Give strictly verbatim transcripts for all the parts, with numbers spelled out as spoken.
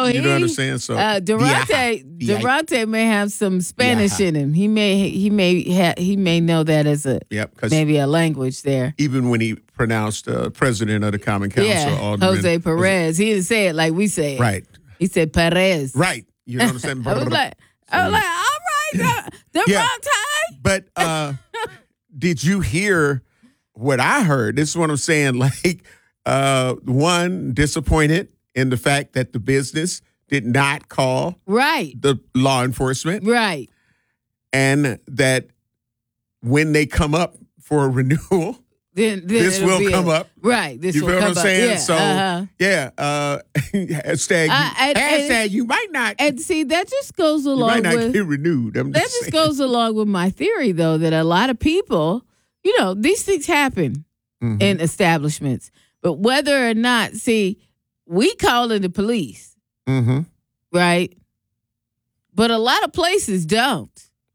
know, you he, know what I'm saying? So uh, Durante, yeah. Durante may have some Spanish yeah. in him. He may, he may, ha, he may know that as a yep, maybe a language there. Even when he pronounced uh, president of the Common Council, yeah, Alderman, Jose Perez, he didn't say it like we say it. Right. He said Perez. Right. You know what I'm saying? I was like, I was like, all right, the, the yeah. wrong time. But uh, did you hear what I heard? This is what I'm saying. Like, uh, one, disappointed in the fact that the business did not call right the law enforcement. Right. And that when they come up for a renewal, then, then this will come a, up. Right. This you will feel come what I'm up. saying? Yeah, so, uh-huh. yeah, uh, hashtag, uh, and, hashtag and, you might not. And see, that just goes along you might not with. get renewed. I'm that just just saying. goes along with my theory, though, that a lot of people, you know, these things happen mm-hmm. in establishments. But whether or not, see, we call in the police, mm-hmm. right? But a lot of places don't.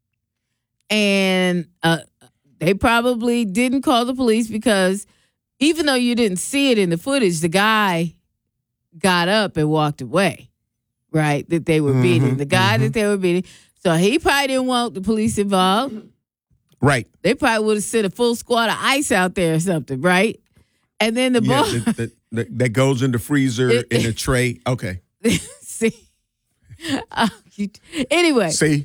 And uh, they probably didn't call the police because even though you didn't see it in the footage, the guy got up and walked away, right? That they were mm-hmm. beating. The guy mm-hmm. that they were beating. So he probably didn't want the police involved. Right. They probably would have sent a full squad of ICE out there or something, right? And then the yeah, ball the, the, the, that goes in the freezer It- in a tray. Okay. see. Uh, you, anyway. See.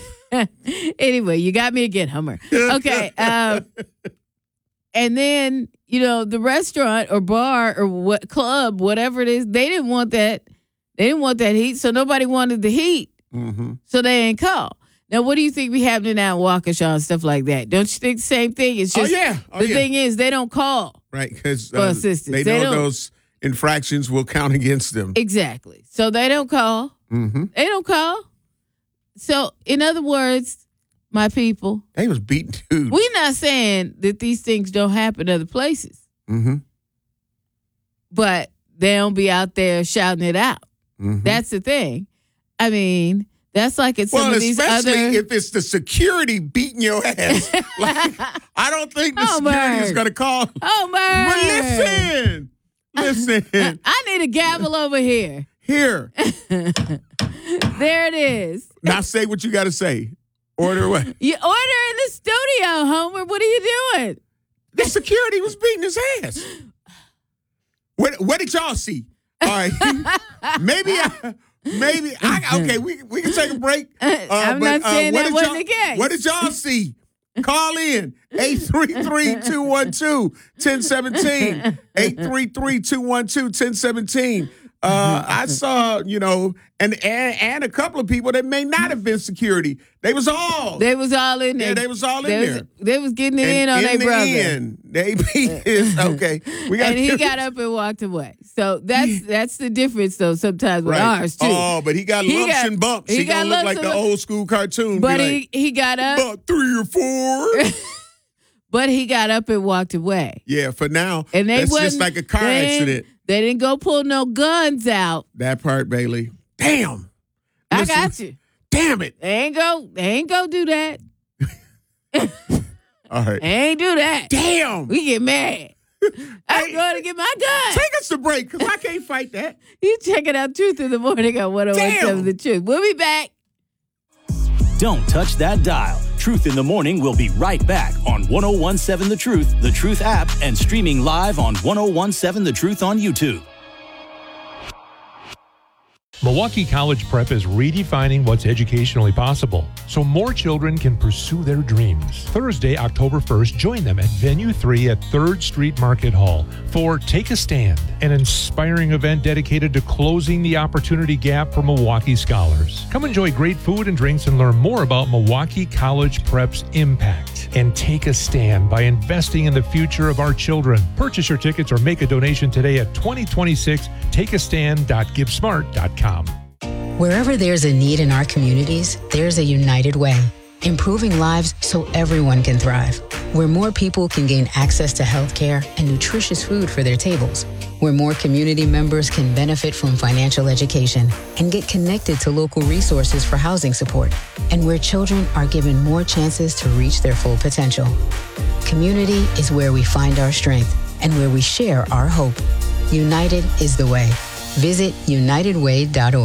Anyway, you got me again, Hummer. Okay. Um, and then, you know, the restaurant or bar or what club, whatever it is, they didn't want that. They didn't want that heat, so nobody wanted the heat. Mm-hmm. So they ain't call. Now, what do you think be happening now in Waukesha and stuff like that? Don't you think the same thing? It's just oh, yeah. Oh, the yeah. thing is they don't call. Right, because For uh, assistance. they They know don't- those infractions will count against them. Exactly. So they don't call. Mm-hmm. They don't call. So, in other words, my people, They was beating dudes. we're not saying that these things don't happen other places, mm-hmm. but they don't be out there shouting it out. Mm-hmm. That's the thing. I mean, that's like it's some well, of these especially other. if it's the security beating your ass. Like, I don't think the Oh, security is Merv. going to call. Oh, But man. listen, listen. I need a gavel over here. Here, There it is. now say what you got to say. Order away. You order in the studio, Homer. What are you doing? The security was beating his ass. What What did y'all see? All right, maybe I, maybe I. Okay, we we can take a break. Uh, I'm but, not saying uh, what that did wasn't y'all- the case. What did y'all see? Call in eight three three, two one two, one zero one seven. eight three three, two one two, one zero one seven. Uh, I saw, you know, and, and and a couple of people that may not have been security. They was all. They was all in there. Yeah, they was all in they there. Was, they was getting it in And on their the brother. end, they beat his. Okay, we got. And he got up and walked away. So that's that's the difference, though. Sometimes with right. ours too. Oh, but he got He lumps got- and bumps. he He, got gonna look lumps like and the bumps. old school cartoon. but be he like, he got up. about three or four. But he got up and walked away. Yeah, for now, And they that's just wasn't- like a car they didn't- accident. They didn't go pull no guns out. That part, Bailey. Damn. I Listen, got you. Damn it. They ain't go. They ain't go do that. All right. They ain't do that. Damn. We get mad. I'm Hey, going to get my gun. Take us to break, because I can't fight that. You checking out Truth in the Morning on one oh one seven Damn. The Truth. We'll be back. Don't touch that dial. Truth in the Morning will be right back on ten seventeen The Truth, The Truth app, and streaming live on ten seventeen The Truth on YouTube. Milwaukee College Prep is redefining what's educationally possible so more children can pursue their dreams. Thursday, October first, join them at Venue three at third Street Market Hall for Take a Stand, an inspiring event dedicated to closing the opportunity gap for Milwaukee scholars. Come enjoy great food and drinks and learn more about Milwaukee College Prep's impact. And take a stand by investing in the future of our children. Purchase your tickets or make a donation today at twenty twenty-six take a stand dot give smart dot com. Wherever there's a need in our communities, there's a United Way, improving lives so everyone can thrive. Where more people can gain access to healthcare and nutritious food for their tables. Where more community members can benefit from financial education and get connected to local resources for housing support. And where children are given more chances to reach their full potential. Community is where we find our strength and where we share our hope. United is the way. Visit united way dot org.